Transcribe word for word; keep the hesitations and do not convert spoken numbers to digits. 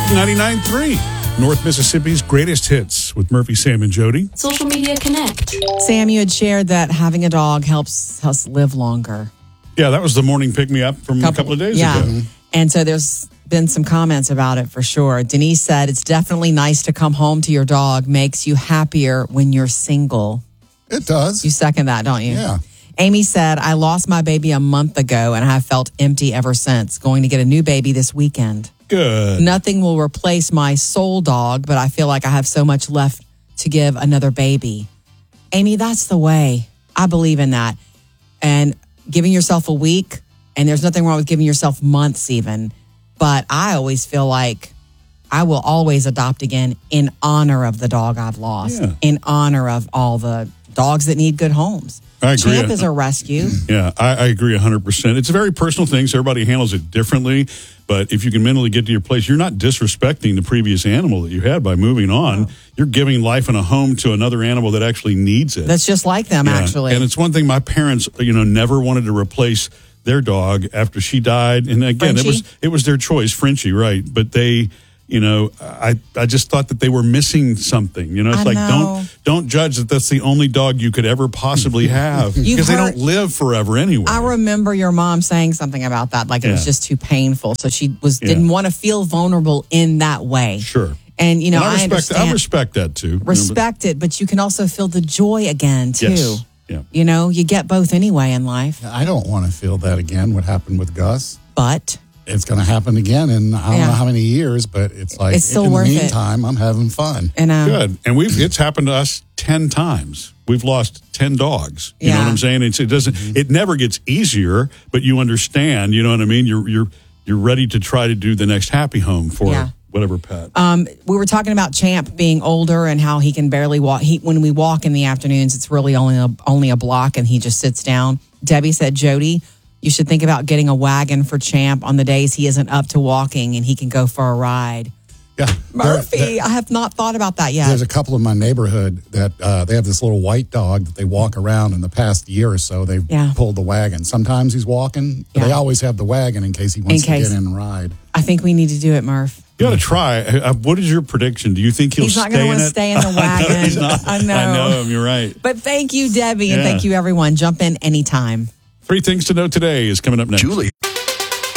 ninety-nine point three, North Mississippi's greatest hits with Murphy, Sam, and Jody. Social Media Connect. Sam, you had shared that having a dog helps us live longer. Yeah, that was the morning pick-me-up from couple, a couple of days yeah. ago. Mm-hmm. And so there's been some comments about it for sure. Denise said, it's definitely nice to come home to your dog. Makes you happier when you're single. It does. You second that, don't you? Yeah. Amy said, I lost my baby a month ago and I have felt empty ever since. Going to get a new baby this weekend. Good. Nothing will replace my soul dog, but I feel like I have so much left to give another baby. Amy, that's the way. I believe in that. And giving yourself a week, and there's nothing wrong with giving yourself months even, but I always feel like I will always adopt again in honor of the dog I've lost, Yeah. in honor of all the dogs that need good homes. I agree. Champ is a rescue. Yeah, I, I agree one hundred percent. It's a very personal thing, so everybody handles it differently. But if you can mentally get to your place, you're not disrespecting the previous animal that you had by moving on. Oh. You're giving life and a home to another animal that actually needs it. That's just like them, yeah. actually. And it's one thing my parents, you know, never wanted to replace their dog after she died. And again, Frenchie? it was it was their choice, Frenchie, right? But they, you know, I I just thought that they were missing something. You know, it's I like know. don't don't judge that that's the only dog you could ever possibly have because they heard- don't live forever anyway. I remember your mom saying something about that, like it Yeah. was just too painful. So she was Yeah. didn't want to feel vulnerable in that way. Sure. And, you know, And I I, respect understand. I respect that too. You know, but- Respect it, but you can also feel the joy again, too. Yes. Yeah. You know, you get both anyway in life. I don't want to feel that again, what happened with Gus. But It's going to happen again in I don't Yeah. know how many years, but it's like It's still in worth the it. meantime, I'm having fun. and uh, Good. And we've it's happened to us ten times. We've lost ten dogs. You know Yeah. what I'm saying? It's, it doesn't it never gets easier, but you understand, you know what I mean? You're you're you're ready to try to do the next happy home for Yeah. whatever pet. um, we were talking about Champ being older and how he can barely walk. He, when we walk in the afternoons, it's really only a, only a block and he just sits down. Debbie said, Jody, you should think about getting a wagon for Champ on the days he isn't up to walking and he can go for a ride. Yeah. Murphy, There- there- I have not thought about that yet. There's a couple in my neighborhood that uh, they have this little white dog that they walk around. In the past year or so, they've Yeah. pulled the wagon. Sometimes he's walking, but Yeah. they always have the wagon in case he wants In case. to get in and ride. I think we need to do it, Murph. You got to try. Uh, What is your prediction? Do you think he'll He's not stay gonna in wanna it? stay in the I know wagon. he's not. I know. I know him. You're right. But thank you, Debbie, and Yeah. thank you, everyone. Jump in anytime. Three things to know today is coming up next. Julie.